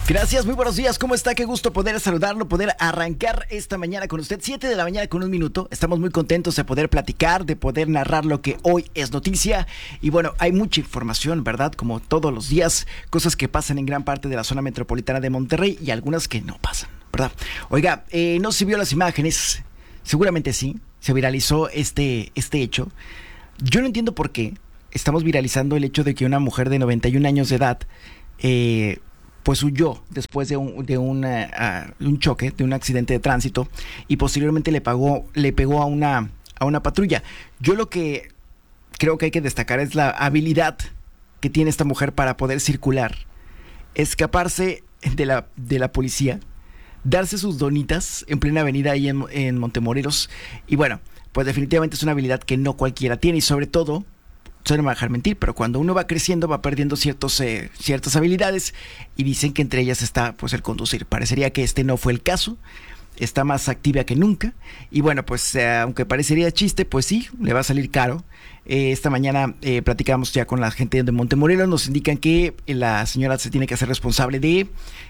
Gracias, muy buenos días. ¿Cómo está? Qué gusto poder saludarlo, poder arrancar esta mañana con usted. 7 de la mañana con un minuto. Estamos muy contentos de poder platicar, de poder narrar lo que hoy es noticia. Y bueno, hay mucha información, ¿verdad? Como todos los días, cosas que pasan en gran parte de la zona metropolitana de Monterrey y algunas que no pasan, ¿verdad? Oiga, no se vio las imágenes. Seguramente sí, se viralizó este hecho. Yo no entiendo por qué estamos viralizando el hecho de que una mujer de 91 años de edad pues huyó después de un choque, de un accidente de tránsito, y posteriormente le pegó a una patrulla. Yo lo que creo que hay que destacar es la habilidad que tiene esta mujer para poder circular, escaparse de la policía, darse sus donitas en plena avenida ahí en Montemorelos, y bueno, pues definitivamente es una habilidad que no cualquiera tiene, y sobre todo, no me va a dejar mentir, pero cuando uno va creciendo va perdiendo ciertas habilidades, y dicen que entre ellas está pues el conducir. Parecería que este no fue el caso, está más activa que nunca, y bueno, pues aunque parecería chiste, pues sí, le va a salir caro. Esta mañana platicamos ya con la gente de Montemorelos, nos indican que la señora se tiene que hacer responsable de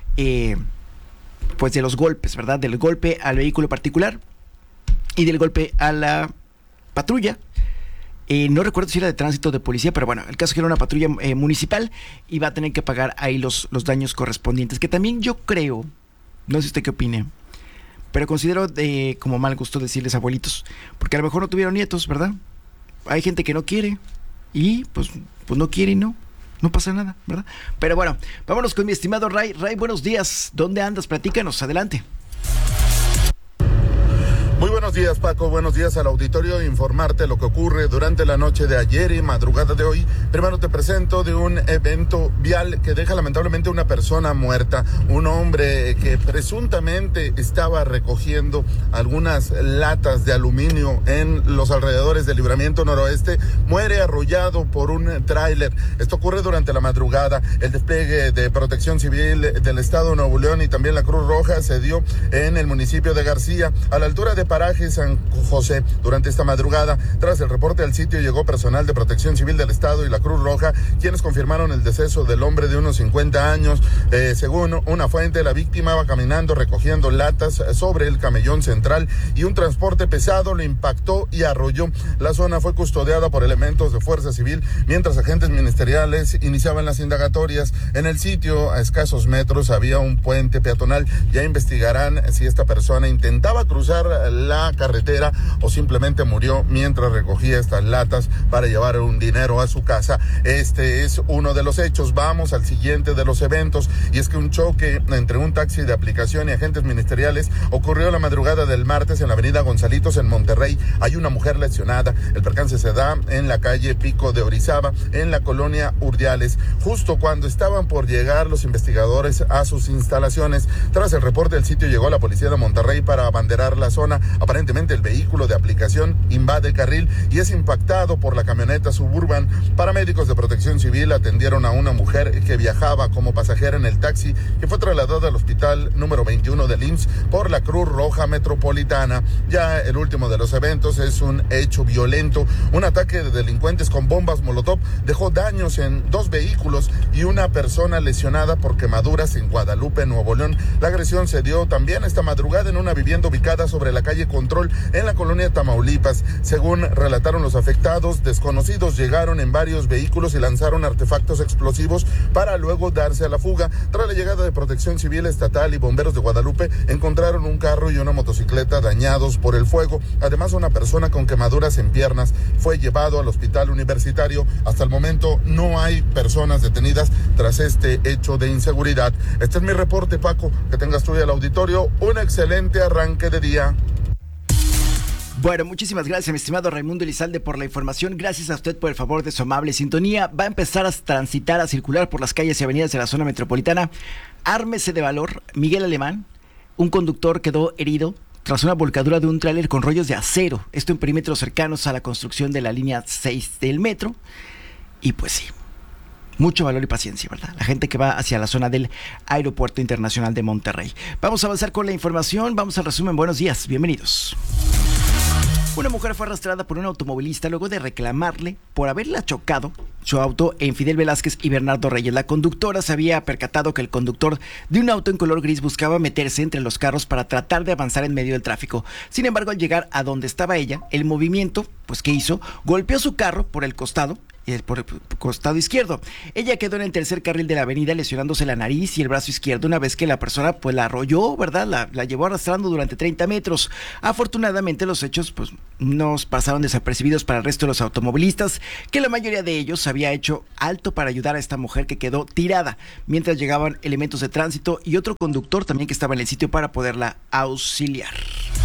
pues de los golpes, ¿verdad? Del golpe al vehículo particular y del golpe a la patrulla. No recuerdo si era de tránsito o de policía, pero bueno, el caso es que era una patrulla municipal y va a tener que pagar ahí los daños correspondientes, que también yo creo, no sé usted qué opine, pero considero como mal gusto decirles abuelitos, porque a lo mejor no tuvieron nietos, ¿verdad? Hay gente que no quiere y pues no quiere y no pasa nada, ¿verdad? Pero bueno, vámonos con mi estimado Ray. Ray, buenos días, ¿dónde andas? Platícanos, adelante. Muy buenos días, Paco, buenos días al auditorio. Informarte lo que ocurre durante la noche de ayer y madrugada de hoy. Primero te presento de un evento vial que deja lamentablemente una persona muerta. Un hombre que presuntamente estaba recogiendo algunas latas de aluminio en los alrededores del Libramiento Noroeste, muere arrollado por un tráiler. Esto ocurre durante la madrugada. El despliegue de Protección Civil del Estado de Nuevo León y también la Cruz Roja se dio en el municipio de García, a la altura de Paraje San José. Durante esta madrugada, tras el reporte al sitio, llegó personal de Protección Civil del Estado y la Cruz Roja, quienes confirmaron el deceso del hombre de unos 50 años. Según una fuente, la víctima iba caminando recogiendo latas sobre el camellón central y un transporte pesado lo impactó y arrolló. La zona fue custodiada por elementos de Fuerza Civil, mientras agentes ministeriales iniciaban las indagatorias. En el sitio, a escasos metros, había un puente peatonal. Ya investigarán si esta persona intentaba cruzar la carretera o simplemente murió mientras recogía estas latas para llevar un dinero a su casa. Este es uno de los hechos. Vamos al siguiente de los eventos, y es que un choque entre un taxi de aplicación y agentes ministeriales ocurrió la madrugada del martes en la avenida Gonzalitos en Monterrey. Hay una mujer lesionada. El percance se da en la calle Pico de Orizaba, en la colonia Urdiales, justo cuando estaban por llegar los investigadores a sus instalaciones. Tras el reporte del sitio, llegó la policía de Monterrey para abanderar la zona. Aparentemente el vehículo de aplicación invade el carril y es impactado por la camioneta Suburban. Paramédicos de Protección Civil atendieron a una mujer que viajaba como pasajera en el taxi, que fue trasladada al hospital número 21 del IMSS por la Cruz Roja Metropolitana. Ya el último de los eventos es un hecho violento. Un ataque de delincuentes con bombas molotov dejó daños en 2 vehículos y una persona lesionada por quemaduras en Guadalupe, Nuevo León. La agresión se dio también esta madrugada en una vivienda ubicada sobre la calle Control en la colonia Tamaulipas. Según relataron los afectados, desconocidos llegaron en varios vehículos y lanzaron artefactos explosivos para luego darse a la fuga. Tras la llegada de Protección Civil Estatal y bomberos de Guadalupe, encontraron un carro y una motocicleta dañados por el fuego. Además, una persona con quemaduras en piernas fue llevado al hospital universitario. Hasta el momento no hay personas detenidas tras este hecho de inseguridad. Este es mi reporte, Paco. Que tengas tú y el auditorio un excelente arranque de día. Bueno, muchísimas gracias, mi estimado Raimundo Elizalde, por la información. Gracias a usted por el favor de su amable sintonía. Va a empezar a transitar, a circular por las calles y avenidas de la zona metropolitana. Ármese de valor. Miguel Alemán, un conductor, quedó herido tras una volcadura de un tráiler con rollos de acero. Esto en perímetros cercanos a la construcción de la línea 6 del metro. Y pues sí, mucho valor y paciencia, ¿verdad? La gente que va hacia la zona del Aeropuerto Internacional de Monterrey. Vamos a avanzar con la información. Vamos al resumen. Buenos días. Bienvenidos. Una mujer fue arrastrada por un automovilista luego de reclamarle por haberla chocado su auto en Fidel Velázquez y Bernardo Reyes. La conductora se había percatado que el conductor de un auto en color gris buscaba meterse entre los carros para tratar de avanzar en medio del tráfico. Sin embargo, al llegar a donde estaba ella, el movimiento, pues ¿qué hizo? Golpeó su carro por el costado izquierdo. Ella quedó en el tercer carril de la avenida lesionándose la nariz y el brazo izquierdo una vez que la persona pues la arrolló, ¿verdad? La llevó arrastrando durante 30 metros. Afortunadamente los hechos pues no pasaron desapercibidos para el resto de los automovilistas, que la mayoría de ellos había hecho alto para ayudar a esta mujer que quedó tirada, mientras llegaban elementos de tránsito y otro conductor también que estaba en el sitio para poderla auxiliar.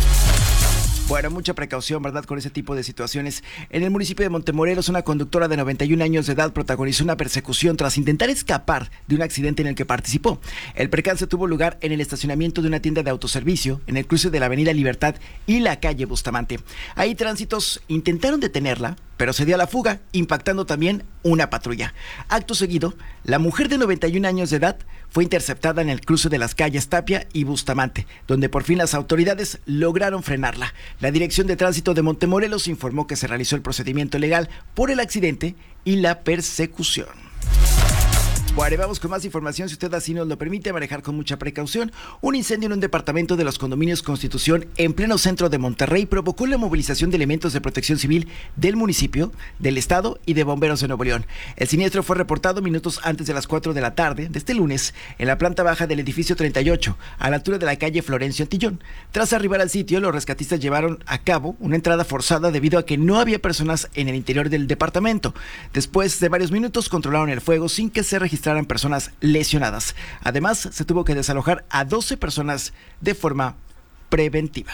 Bueno, mucha precaución, ¿verdad?, con ese tipo de situaciones. En el municipio de Montemorelos, una conductora de 91 años de edad protagonizó una persecución tras intentar escapar de un accidente en el que participó. El percance tuvo lugar en el estacionamiento de una tienda de autoservicio, en el cruce de la avenida Libertad y la calle Bustamante. Ahí tránsitos intentaron detenerla, pero se dio a la fuga, impactando también una patrulla. Acto seguido, la mujer de 91 años de edad fue interceptada en el cruce de las calles Tapia y Bustamante, donde por fin las autoridades lograron frenarla. La Dirección de Tránsito de Montemorelos informó que se realizó el procedimiento legal por el accidente y la persecución. Bueno, vamos con más información, si usted así nos lo permite, manejar con mucha precaución. Un incendio en un departamento de los condominios Constitución en pleno centro de Monterrey provocó la movilización de elementos de protección civil del municipio, del estado y de bomberos de Nuevo León. El siniestro fue reportado minutos antes de las 4 de la tarde de este lunes en la planta baja del edificio 38, a la altura de la calle Florencio Antillón. Tras arribar al sitio, los rescatistas llevaron a cabo una entrada forzada debido a que no había personas en el interior del departamento. Después de varios minutos controlaron el fuego sin que se registraran personas lesionadas. Además, se tuvo que desalojar a 12 personas de forma preventiva.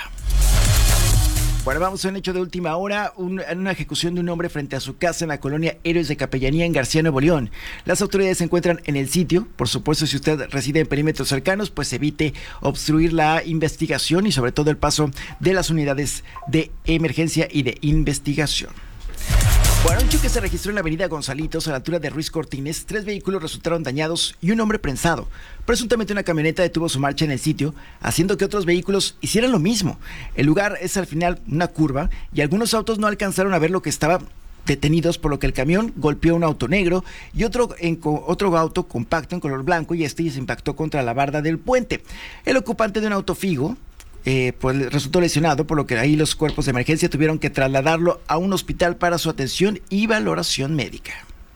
Bueno, vamos a un hecho de última hora, una ejecución de un hombre frente a su casa en la colonia Héroes de Capellanía en García, Nuevo León. Las autoridades se encuentran en el sitio. Por supuesto, si usted reside en perímetros cercanos, pues evite obstruir la investigación y sobre todo el paso de las unidades de emergencia y de investigación. Bueno, un choque se registró en la avenida Gonzalitos, a la altura de Ruiz Cortines. 3 vehículos resultaron dañados y un hombre prensado. Presuntamente una camioneta detuvo su marcha en el sitio, haciendo que otros vehículos hicieran lo mismo. El lugar es al final una curva y algunos autos no alcanzaron a ver lo que estaba detenidos, por lo que el camión golpeó un auto negro y otro auto compacto en color blanco y se impactó contra la barda del puente. El ocupante de un auto Figo pues resultó lesionado, por lo que ahí los cuerpos de emergencia tuvieron que trasladarlo a un hospital para su atención y valoración médica.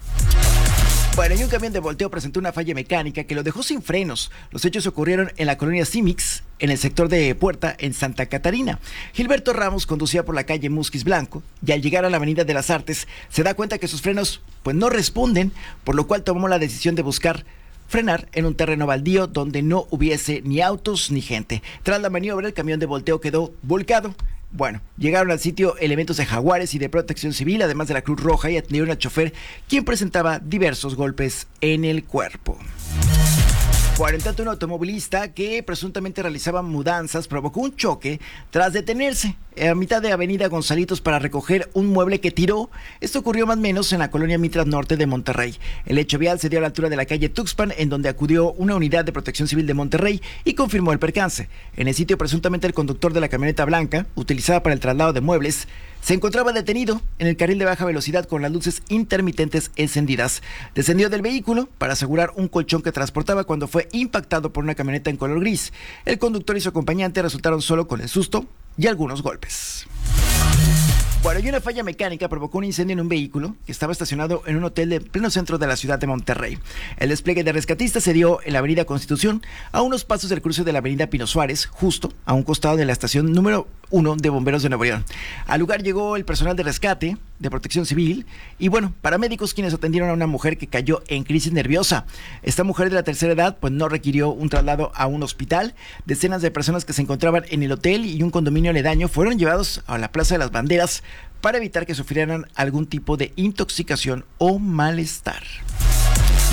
Bueno, y un camión de volteo presentó una falla mecánica que lo dejó sin frenos. Los hechos ocurrieron en la colonia Cimix, en el sector de Puerta, en Santa Catarina. Gilberto Ramos conducía por la calle Musquis Blanco y al llegar a la avenida de las Artes se da cuenta que sus frenos pues no responden, por lo cual tomó la decisión de buscar frenar en un terreno baldío donde no hubiese ni autos ni gente. Tras la maniobra, el camión de volteo quedó volcado. Bueno, llegaron al sitio elementos de Jaguares y de Protección Civil, además de la Cruz Roja, y atendieron al chofer, quien presentaba diversos golpes en el cuerpo. Bueno, en tanto, un automovilista que presuntamente realizaba mudanzas provocó un choque tras detenerse a mitad de avenida Gonzalitos para recoger un mueble que tiró. Esto ocurrió más o menos en la colonia Mitras Norte de Monterrey. El hecho vial se dio a la altura de la calle Tuxpan, en donde acudió una unidad de Protección Civil de Monterrey y confirmó el percance. En el sitio, presuntamente el conductor de la camioneta blanca, utilizada para el traslado de muebles, se encontraba detenido en el carril de baja velocidad con las luces intermitentes encendidas. Descendió del vehículo para asegurar un colchón que transportaba cuando fue impactado por una camioneta en color gris. El conductor y su acompañante resultaron solo con el susto y algunos golpes. Bueno, y una falla mecánica provocó un incendio en un vehículo que estaba estacionado en un hotel de pleno centro de la ciudad de Monterrey. El despliegue de rescatistas se dio en la avenida Constitución, a unos pasos del cruce de la avenida Pino Suárez, justo a un costado de la estación número 1 de Bomberos de Nuevo León. Al lugar llegó el personal de rescate, de Protección Civil, y bueno, paramédicos quienes atendieron a una mujer que cayó en crisis nerviosa. Esta mujer de la tercera edad pues no requirió un traslado a un hospital. Decenas de personas que se encontraban en el hotel y un condominio aledaño fueron llevados a la Plaza de las Banderas para evitar que sufrieran algún tipo de intoxicación o malestar.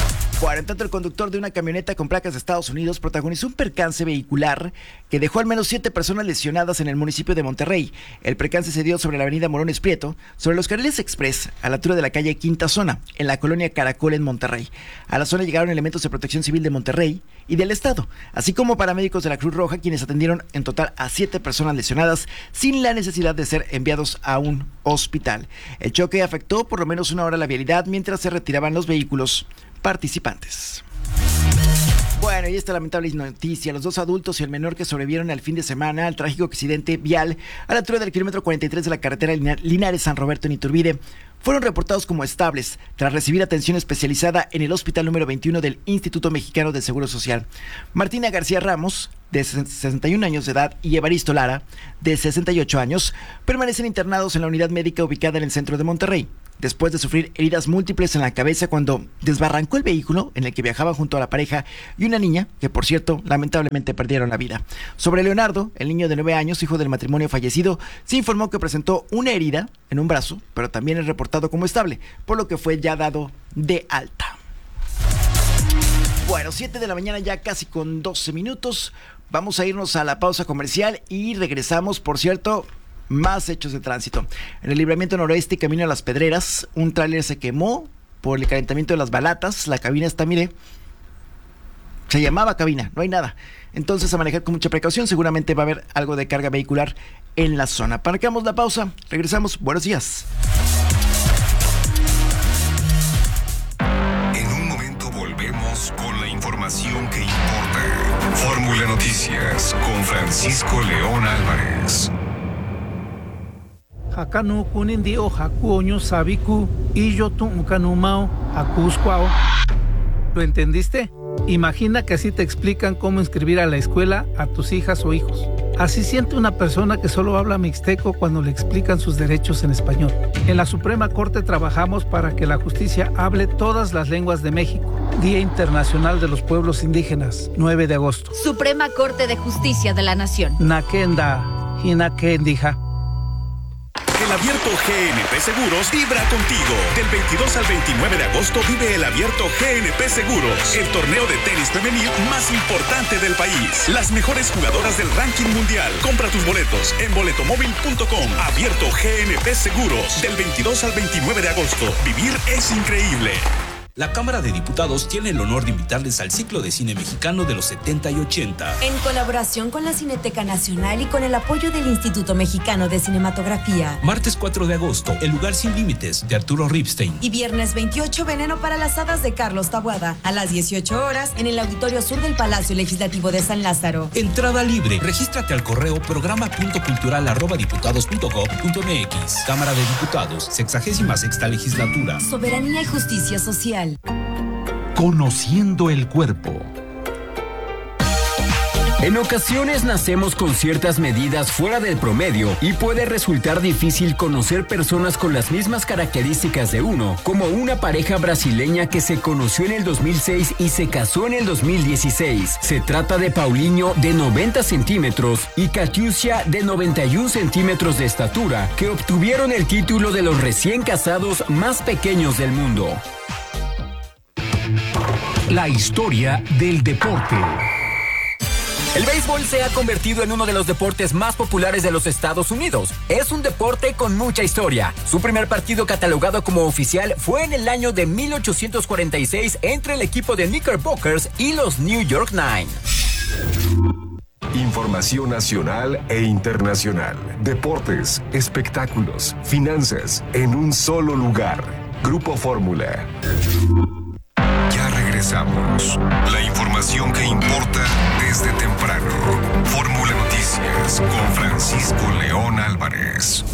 Bueno, en tanto, el conductor de una camioneta con placas de Estados Unidos protagonizó un percance vehicular que dejó al menos 7 personas lesionadas en el municipio de Monterrey. El percance se dio sobre la avenida Morones Prieto, sobre los carriles express, a la altura de la calle Quinta Zona, en la colonia Caracol, en Monterrey. A la zona llegaron elementos de Protección Civil de Monterrey y del Estado, así como paramédicos de la Cruz Roja, quienes atendieron en total a 7 personas lesionadas sin la necesidad de ser enviados a un hospital. El choque afectó por lo menos una hora la vialidad mientras se retiraban los vehículos participantes. Bueno, y esta lamentable noticia: los 2 adultos y el menor que sobrevivieron al fin de semana al trágico accidente vial a la altura del kilómetro 43 de la carretera Linares-San Roberto en Iturbide fueron reportados como estables tras recibir atención especializada en el hospital número 21 del Instituto Mexicano del Seguro Social. Martina García Ramos, de 61 años de edad, y Evaristo Lara, de 68 años, permanecen internados en la unidad médica ubicada en el centro de Monterrey, después de sufrir heridas múltiples en la cabeza cuando desbarrancó el vehículo en el que viajaban junto a la pareja y una niña que, por cierto, lamentablemente perdieron la vida. Sobre Leonardo, el niño de 9 años, hijo del matrimonio fallecido, se informó que presentó una herida en un brazo, pero también es reportado como estable, por lo que fue ya dado de alta. Bueno, 7 de la mañana ya casi con 12 minutos. Vamos a irnos a la pausa comercial y regresamos. Por cierto, más hechos de tránsito. En el libramiento noroeste, camino a Las Pedreras, un tráiler se quemó por el calentamiento de las balatas. La cabina está, mire, se llamaba cabina, no hay nada. Entonces, a manejar con mucha precaución. Seguramente va a haber algo de carga vehicular en la zona. Marcamos la pausa, regresamos. Buenos días. En un momento volvemos con la información que importa. Fórmula Noticias con Francisco León Álvarez. Hakanu kunindio hakuoño sabiku y yo tuncanumao hakuscuao. ¿Lo entendiste? Imagina que así te explican cómo inscribir a la escuela a tus hijas o hijos. Así siente una persona que solo habla mixteco cuando le explican sus derechos en español. En la Suprema Corte trabajamos para que la justicia hable todas las lenguas de México. Día Internacional de los Pueblos Indígenas, 9 de agosto. Suprema Corte de Justicia de la Nación. Nakenda, hinakendija. El Abierto GNP Seguros vibra contigo. Del 22 al 29 de agosto vive el Abierto GNP Seguros, el torneo de tenis femenil más importante del país. Las mejores jugadoras del ranking mundial. Compra tus boletos en boletomóvil.com. Abierto GNP Seguros, del 22 al 29 de agosto. Vivir es increíble. La Cámara de Diputados tiene el honor de invitarles al ciclo de cine mexicano de los 70 y 80. En colaboración con la Cineteca Nacional y con el apoyo del Instituto Mexicano de Cinematografía. Martes 4 de agosto, El lugar sin límites, de Arturo Ripstein. Y viernes 28, Veneno para las hadas, de Carlos Taboada. A las 18 horas, en el Auditorio Sur del Palacio Legislativo de San Lázaro. Entrada libre. Regístrate al correo programa.cultural@diputados.gov.mx. Cámara de Diputados, 66ª Legislatura. Soberanía y justicia social. Conociendo el cuerpo. En ocasiones nacemos con ciertas medidas fuera del promedio y puede resultar difícil conocer personas con las mismas características de uno, como una pareja brasileña que se conoció en el 2006 y se casó en el 2016. Se trata de Paulinho, de 90 centímetros, y Catiucia, de 91 centímetros de estatura, que obtuvieron el título de los recién casados más pequeños del mundo. La historia del deporte. El béisbol se ha convertido en uno de los deportes más populares de los Estados Unidos. Es un deporte con mucha historia. Su primer partido catalogado como oficial fue en el año de 1846 entre el equipo de Knickerbockers y los New York Nine. Información nacional e internacional. Deportes, espectáculos, finanzas, en un solo lugar. Grupo Fórmula. Ya regresamos. La información que importa desde temprano. Fórmula Noticias con Francisco León Álvarez.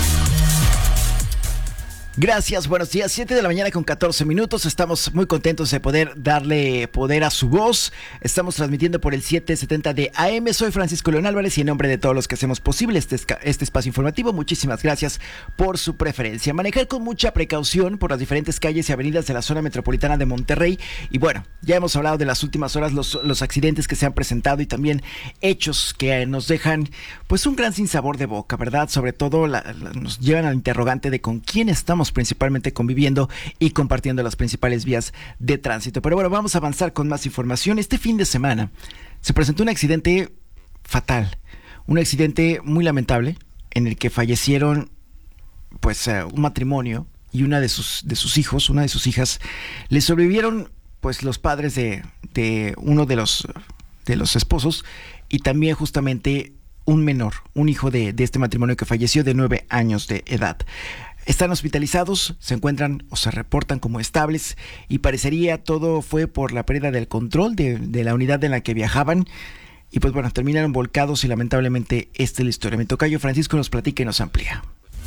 Gracias, buenos días. 7 de la mañana con 14 minutos. Estamos muy contentos de poder darle poder a su voz. Estamos transmitiendo por el 770 de AM. Soy Francisco León Álvarez y en nombre de todos los que hacemos posible este espacio informativo, muchísimas gracias por su preferencia. Manejar con mucha precaución por las diferentes calles y avenidas de la zona metropolitana de Monterrey. Y bueno, ya hemos hablado de las últimas horas, los accidentes que se han presentado y también hechos que nos dejan pues un gran sinsabor de boca, ¿verdad? Sobre todo nos llevan al interrogante de con quién estamos estamos principalmente conviviendo y compartiendo las principales vías de tránsito. Pero bueno, vamos a avanzar con más información. Este fin de semana se presentó un accidente fatal, un accidente muy lamentable en el que fallecieron pues un matrimonio y una de sus hijos, una de sus hijas. Le sobrevivieron pues los padres de uno de los esposos y también justamente un menor, un hijo de este matrimonio que falleció de 9 años de edad. Están hospitalizados, se encuentran o se reportan como estables y parecería todo fue por la pérdida del control de la unidad en la que viajaban. Y pues bueno, terminaron volcados y lamentablemente esta es la historia. Mi tocayo Francisco nos platica y nos amplía.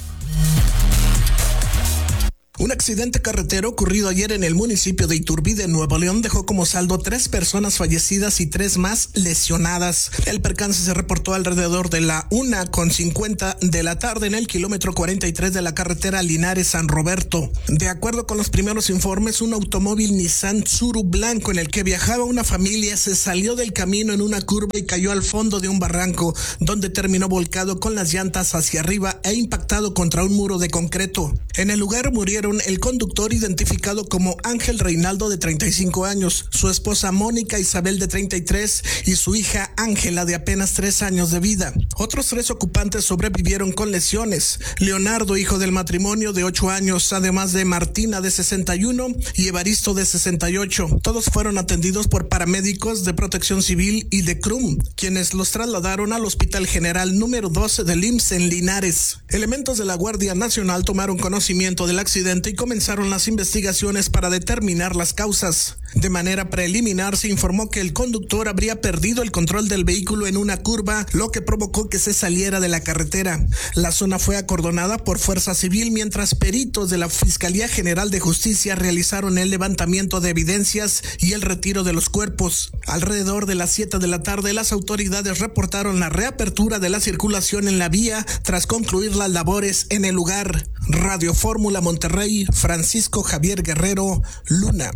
Un accidente carretero ocurrido ayer en el municipio de Iturbide, Nuevo León, dejó como saldo 3 personas fallecidas y 3 más lesionadas. El percance se reportó alrededor de la 1:50 de la tarde en el kilómetro 43 de la carretera Linares-San Roberto. De acuerdo con los primeros informes, un automóvil Nissan Tsuru blanco en el que viajaba una familia se salió del camino en una curva y cayó al fondo de un barranco, donde terminó volcado con las llantas hacia arriba e impactado contra un muro de concreto. En el lugar murieron el conductor, identificado como Ángel Reinaldo, de 35 años, su esposa Mónica Isabel, de 33, y su hija Ángela, de apenas 3 años de vida. Otros 3 ocupantes sobrevivieron con lesiones: Leonardo, hijo del matrimonio, de 8 años, además de Martina, de 61, y Evaristo, de 68. Todos fueron atendidos por paramédicos de Protección Civil y de CRUM, quienes los trasladaron al Hospital General número 12 del IMSS en Linares. Elementos de la Guardia Nacional tomaron conocimiento del accidente y comenzaron las investigaciones para determinar las causas. De manera preliminar se informó que el conductor habría perdido el control del vehículo en una curva, lo que provocó que se saliera de la carretera. La zona fue acordonada por Fuerza Civil, mientras peritos de la Fiscalía General de Justicia realizaron el levantamiento de evidencias y el retiro de los cuerpos. Alrededor de las 7 de la tarde, las autoridades reportaron la reapertura de la circulación en la vía tras concluir las labores en el lugar. Radio Fórmula Monterrey, Francisco Javier Guerrero, Luna.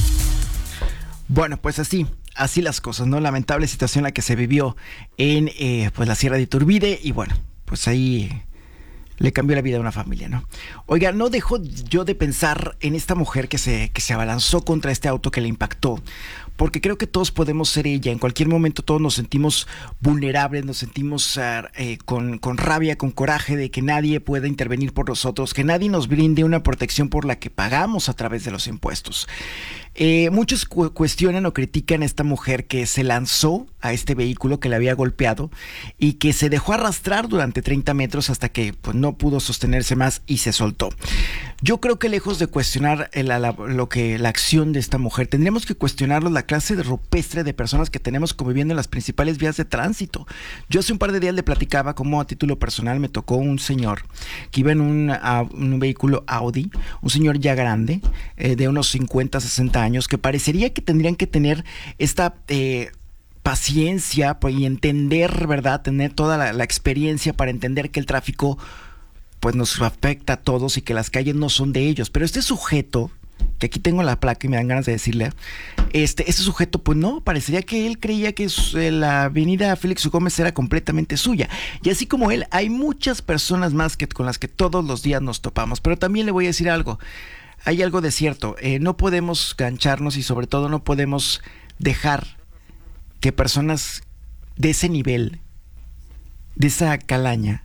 Bueno, pues así las cosas, ¿no? Lamentable situación la que se vivió en pues la Sierra de Iturbide y bueno, pues ahí le cambió la vida a una familia, ¿no? Oiga, no dejo yo de pensar en esta mujer que se abalanzó contra este auto que le impactó, porque creo que todos podemos ser ella. En cualquier momento todos nos sentimos vulnerables, nos sentimos con rabia, con coraje de que nadie pueda intervenir por nosotros, que nadie nos brinde una protección por la que pagamos a través de los impuestos. Muchos cuestionan o critican a esta mujer que se lanzó a este vehículo que le había golpeado y que se dejó arrastrar durante 30 metros hasta que pues, no pudo sostenerse más y se soltó. Yo creo que lejos de cuestionar la acción de esta mujer, tendríamos que cuestionarlo la clase de rupestre de personas que tenemos conviviendo en las principales vías de tránsito. Yo hace un par de días le platicaba cómo a título personal me tocó un señor que iba en un vehículo Audi, un señor ya grande, de unos 50, 60 años, que parecería que tendrían que tener esta paciencia pues, y entender, ¿verdad? Tener toda la experiencia para entender que el tráfico pues nos afecta a todos y que las calles no son de ellos. Pero este sujeto, que aquí tengo la placa y me dan ganas de decirle, este sujeto pues no, parecería que él creía que la avenida Félix Gómez era completamente suya. Y así como él, hay muchas personas más con las que todos los días nos topamos. Pero también le voy a decir algo. Hay algo de cierto, no podemos gancharnos y sobre todo no podemos dejar que personas de ese nivel, de esa calaña,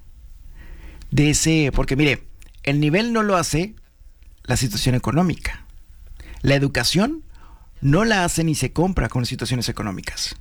porque mire, el nivel no lo hace la situación económica. La educación no la hace ni se compra con situaciones económicas.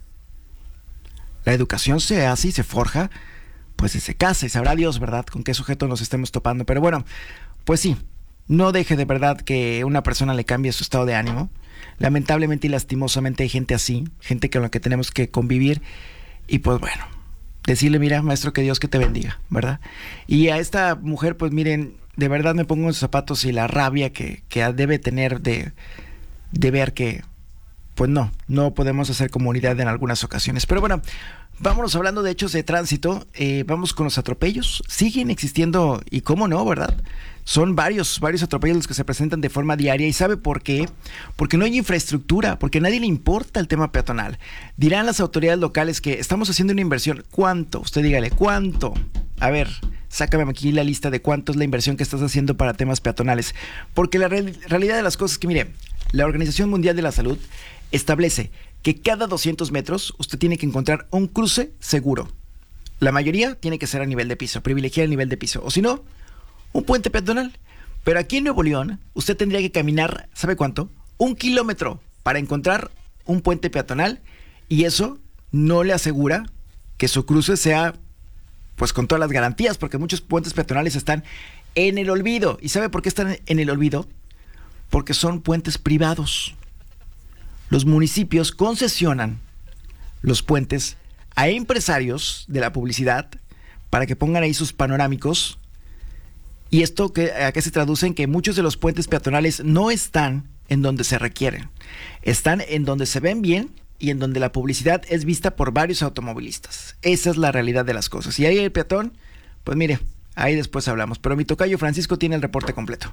La educación se hace y se forja pues desde casa y sabrá Dios, ¿verdad?, con qué sujeto nos estemos topando. Pero bueno, pues sí. No deje de verdad que una persona le cambie su estado de ánimo. Lamentablemente y lastimosamente hay gente así, gente con la que tenemos que convivir. Y pues bueno, decirle, mira, maestro, que Dios que te bendiga, ¿verdad? Y a esta mujer, pues miren, de verdad me pongo en sus zapatos y la rabia que debe tener de ver que, pues no podemos hacer comunidad en algunas ocasiones. Pero bueno, vámonos hablando de hechos de tránsito. Vamos con los atropellos. Siguen existiendo y cómo no, ¿verdad? Son varios atropellos los que se presentan de forma diaria. ¿Y sabe por qué? Porque no hay infraestructura, porque a nadie le importa el tema peatonal. Dirán las autoridades locales que estamos haciendo una inversión. ¿Cuánto? Usted dígale, ¿cuánto? A ver, sácame aquí la lista de cuánto es la inversión que estás haciendo para temas peatonales. Porque la realidad de las cosas es que, mire, la Organización Mundial de la Salud establece que cada 200 metros usted tiene que encontrar un cruce seguro. La mayoría tiene que ser a nivel de piso, privilegiar el nivel de piso. O si no, un puente peatonal. Pero aquí en Nuevo León, usted tendría que caminar, ¿sabe cuánto? 1 kilómetro para encontrar un puente peatonal, y eso no le asegura que su cruce sea pues con todas las garantías, porque muchos puentes peatonales están en el olvido. ¿Y sabe por qué están en el olvido? Porque son puentes privados. Los municipios concesionan los puentes a empresarios de la publicidad para que pongan ahí sus panorámicos. ¿Y esto a qué se traduce? En que muchos de los puentes peatonales no están en donde se requieren. Están en donde se ven bien y en donde la publicidad es vista por varios automovilistas. Esa es la realidad de las cosas. Y ahí el peatón, pues mire, ahí después hablamos. Pero mi tocayo Francisco tiene el reporte completo.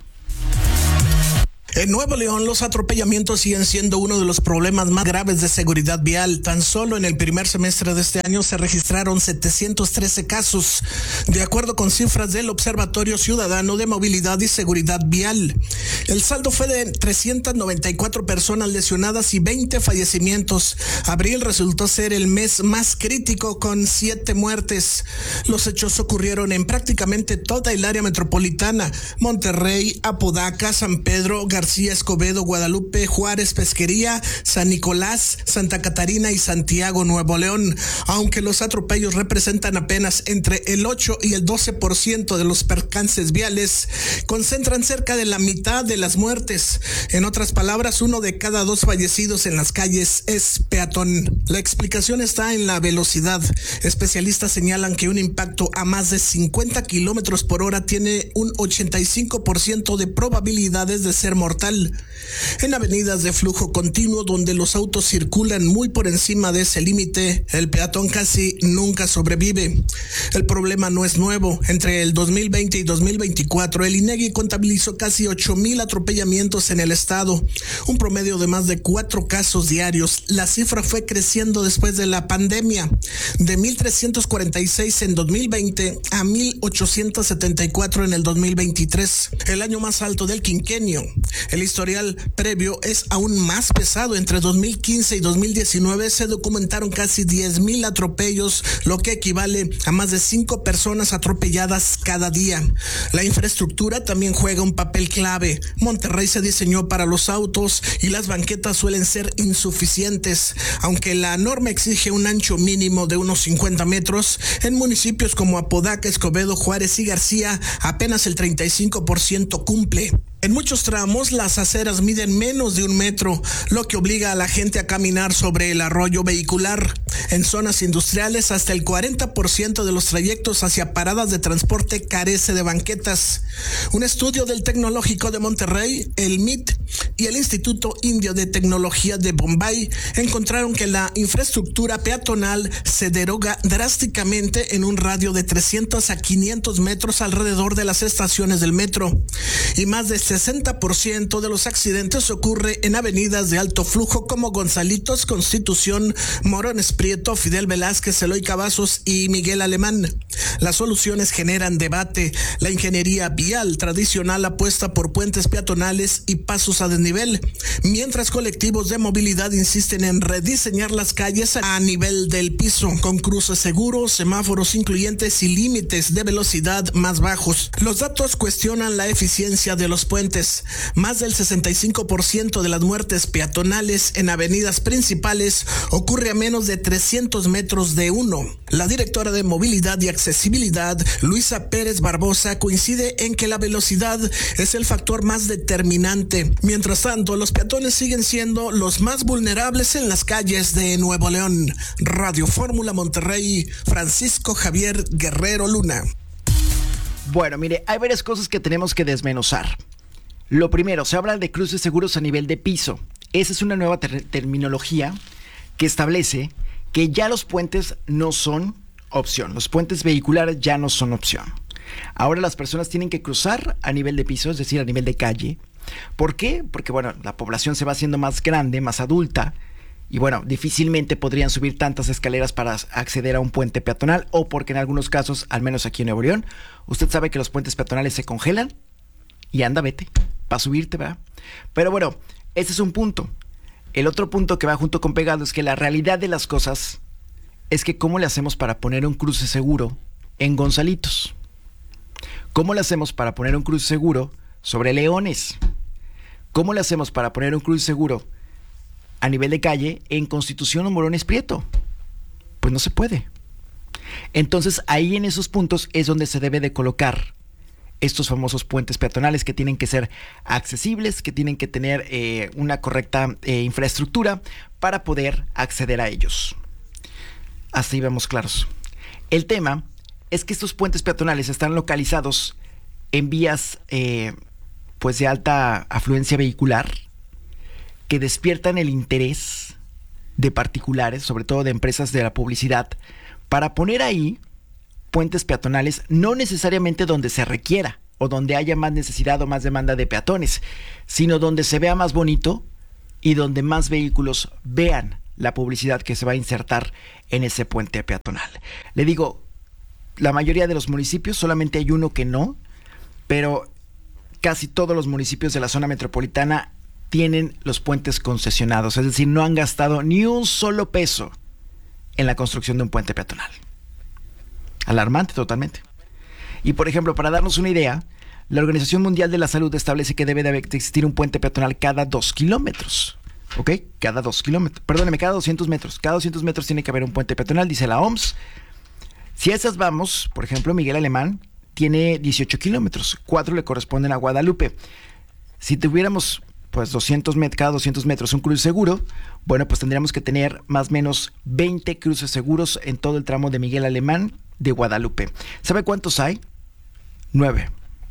En Nuevo León, los atropellamientos siguen siendo uno de los problemas más graves de seguridad vial. Tan solo en el primer semestre de este año se registraron 713 casos, de acuerdo con cifras del Observatorio Ciudadano de Movilidad y Seguridad Vial. El saldo fue de 394 personas lesionadas y 20 fallecimientos. Abril resultó ser el mes más crítico, con 7 muertes. Los hechos ocurrieron en prácticamente toda el área metropolitana: Monterrey, Apodaca, San Pedro, García Escobedo, Guadalupe, Juárez, Pesquería, San Nicolás, Santa Catarina y Santiago, Nuevo León. Aunque los atropellos representan apenas entre el 8 y el 12% de los percances viales, concentran cerca de la mitad de las muertes. En otras palabras, 1 de cada 2 fallecidos en las calles es peatón. La explicación está en la velocidad. Especialistas señalan que un impacto a más de 50 kilómetros por hora tiene un 85% de probabilidades de ser mortal. En avenidas de flujo continuo, donde los autos circulan muy por encima de ese límite, el peatón casi nunca sobrevive. El problema no es nuevo. Entre el 2020 y 2024, el INEGI contabilizó casi 8,000 atropellamientos en el estado, un promedio de más de 4 casos diarios. La cifra fue creciendo después de la pandemia, de 1,346 en 2020 a 1,874 en el 2023, el año más alto del quinquenio. El historial previo es aún más pesado. Entre 2015 y 2019 se documentaron casi 10,000 atropellos, lo que equivale a más de 5 personas atropelladas cada día. La infraestructura también juega un papel clave. Monterrey se diseñó para los autos y las banquetas suelen ser insuficientes. Aunque la norma exige un ancho mínimo de unos 50 metros, en municipios como Apodaca, Escobedo, Juárez y García, apenas el 35% cumple. En muchos tramos, las aceras miden menos de 1 metro, lo que obliga a la gente a caminar sobre el arroyo vehicular. En zonas industriales, hasta el 40% de los trayectos hacia paradas de transporte carece de banquetas. Un estudio del Tecnológico de Monterrey, el MIT, y el Instituto Indio de Tecnología de Bombay encontraron que la infraestructura peatonal se deroga drásticamente en un radio de 300 a 500 metros alrededor de las estaciones del metro, y más de 60% de los accidentes ocurre en avenidas de alto flujo como Gonzalitos, Constitución, Morones Prieto, Fidel Velázquez, Eloy Cavazos y Miguel Alemán. Las soluciones generan debate. La ingeniería vial tradicional apuesta por puentes peatonales y pasos a desnivel, mientras colectivos de movilidad insisten en rediseñar las calles a nivel del piso, con cruces seguros, semáforos incluyentes y límites de velocidad más bajos. Los datos cuestionan la eficiencia de los puentes. Más del 65% de las muertes peatonales en avenidas principales ocurre a menos de 300 metros de uno. La directora de Movilidad y Accesibilidad, Luisa Pérez Barbosa, coincide en que la velocidad es el factor más determinante. Mientras tanto, los peatones siguen siendo los más vulnerables en las calles de Nuevo León. Radio Fórmula Monterrey, Francisco Javier Guerrero Luna. Bueno, mire, hay varias cosas que tenemos que desmenuzar. Lo primero, se habla de cruces seguros a nivel de piso. Esa es una nueva terminología que establece que ya los puentes no son opción. Los puentes vehiculares ya no son opción. Ahora las personas tienen que cruzar a nivel de piso, es decir, a nivel de calle. ¿Por qué? Porque, bueno, la población se va haciendo más grande, más adulta, Y bueno, difícilmente podrían subir tantas escaleras para acceder a un puente peatonal, o porque en algunos casos, al menos aquí en Nuevo León, usted sabe que los puentes peatonales se congelan y anda, vete, para subirte, ¿verdad? Pero bueno, ese es un punto. El otro punto que va junto con pegado es que la realidad de las cosas es que ¿cómo le hacemos para poner un cruce seguro en Gonzalitos? ¿Cómo le hacemos para poner un cruce seguro sobre Leones? ¿Cómo le hacemos para poner un cruce seguro a nivel de calle en Constitución o Morones Prieto? Pues no se puede. Entonces ahí en esos puntos es donde se debe de colocar estos famosos puentes peatonales, que tienen que ser accesibles, que tienen que tener una correcta infraestructura para poder acceder a ellos. Así vamos claros. El tema es que estos puentes peatonales están localizados en vías pues de alta afluencia vehicular, que despiertan el interés de particulares, sobre todo de empresas de la publicidad, para poner ahí puentes peatonales, no necesariamente donde se requiera o donde haya más necesidad o más demanda de peatones, sino donde se vea más bonito y donde más vehículos vean la publicidad que se va a insertar en ese puente peatonal. Le digo, la mayoría de los municipios, solamente hay uno que no, pero casi todos los municipios de la zona metropolitana tienen los puentes concesionados, es decir, no han gastado ni un solo peso en la construcción de un puente peatonal. Alarmante totalmente. Y por ejemplo, para darnos una idea, la Organización Mundial de la Salud establece que debe de existir un puente peatonal cada 2 kilómetros. ¿Ok? Cada 2 kilómetros. Perdóneme, cada 200 metros. Cada 200 metros tiene que haber un puente peatonal, dice la OMS. Si a esas vamos, por ejemplo, Miguel Alemán tiene 18 kilómetros. 4 le corresponden a Guadalupe. Si tuviéramos pues cada 200 metros un cruce seguro, bueno, pues tendríamos que tener más o menos 20 cruces seguros en todo el tramo de Miguel Alemán de Guadalupe. ¿Sabe cuántos hay? 9.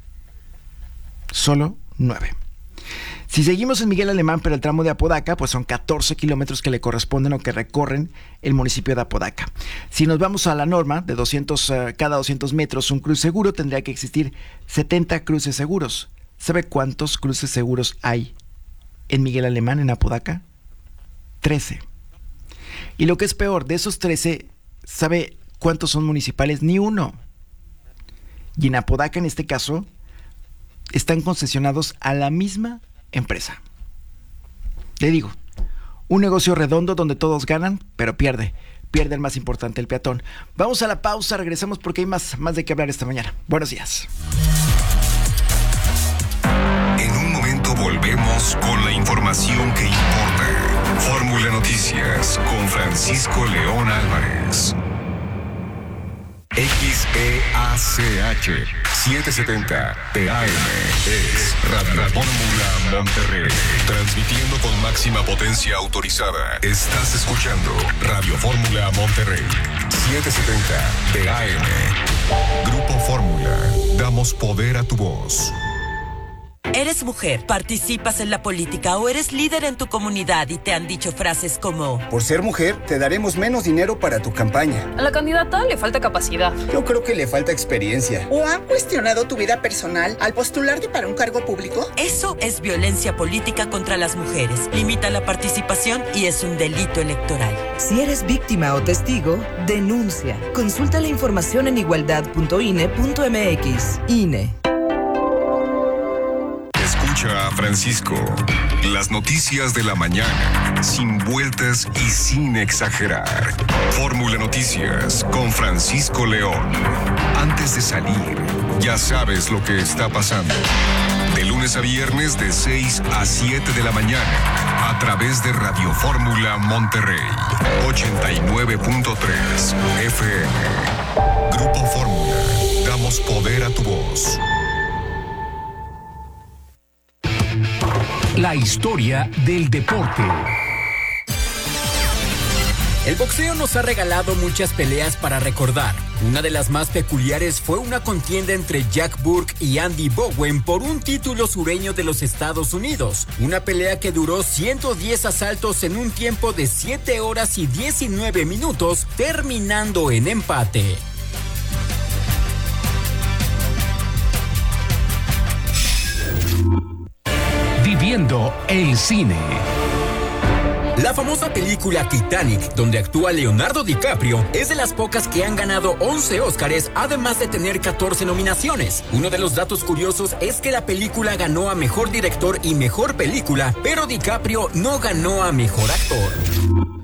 Solo 9. Si seguimos en Miguel Alemán, pero el tramo de Apodaca, pues son 14 kilómetros que le corresponden o que recorren el municipio de Apodaca. Si nos vamos a la norma de cada 200 metros un cruce seguro, tendría que existir 70 cruces seguros. ¿Sabe cuántos cruces seguros hay en Miguel Alemán, en Apodaca? 13. Y lo que es peor, de esos 13, ¿sabe cuántos son municipales? Ni uno. Y en Apodaca, en este caso, están concesionados a la misma empresa. Le digo, un negocio redondo donde todos ganan, pero pierde el más importante, el peatón. Vamos a la pausa, regresamos porque hay más de qué hablar esta mañana. Buenos días. En un momento volvemos con la información que importa. Fórmula Noticias con Francisco León Álvarez. XEACH 770 TAM es Radio Fórmula Monterrey, transmitiendo con máxima potencia autorizada. Estás escuchando Radio Fórmula Monterrey 770 TAM. Grupo Fórmula, damos poder a tu voz. Eres mujer, participas en la política o eres líder en tu comunidad y te han dicho frases como: por ser mujer, te daremos menos dinero para tu campaña. A la candidata le falta capacidad. Yo creo que le falta experiencia. ¿O han cuestionado tu vida personal al postularte para un cargo público? Eso es violencia política contra las mujeres. Limita la participación y es un delito electoral. Si eres víctima o testigo, denuncia. Consulta la información en igualdad.ine.mx. INE. Escucha a Francisco. Las noticias de la mañana, sin vueltas y sin exagerar. Fórmula Noticias con Francisco León. Antes de salir, ya sabes lo que está pasando. De lunes a viernes de 6 a 7 de la mañana, a través de Radio Fórmula Monterrey, 89.3 FM. Grupo Fórmula, damos poder a tu voz. La historia del deporte. El boxeo nos ha regalado muchas peleas para recordar. Una de las más peculiares fue una contienda entre Jack Burke y Andy Bowen por un título sureño de los Estados Unidos. Una pelea que duró 110 asaltos en un tiempo de 7 horas y 19 minutos, terminando en empate. Viviendo el cine. La famosa película Titanic, donde actúa Leonardo DiCaprio, es de las pocas que han ganado 11 Óscares, además de tener 14 nominaciones. Uno de los datos curiosos es que la película ganó a Mejor Director y Mejor Película, pero DiCaprio no ganó a Mejor Actor.